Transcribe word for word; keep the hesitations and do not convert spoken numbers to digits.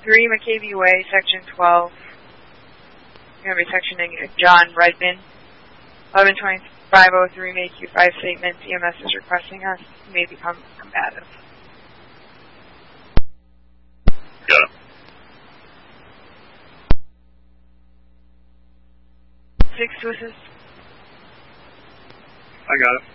three McCavey Way, Section twelve. You're going to be sectioning John Redman. eleven twenty-five oh three made Q five statements. E M S is requesting us. You may become combative. Got it. Six to assist. I got it.